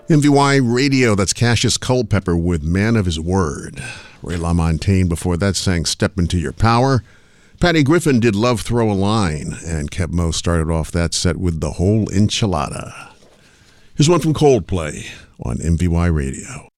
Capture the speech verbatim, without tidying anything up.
M V Y Radio, that's Cassius Culpepper with Man of His Word. Ray LaMontagne before that sang Step Into Your Power. Patty Griffin did Love Throw a Line, and Kev Mo started off that set with The Whole Enchilada. Here's one from Coldplay on M V Y Radio.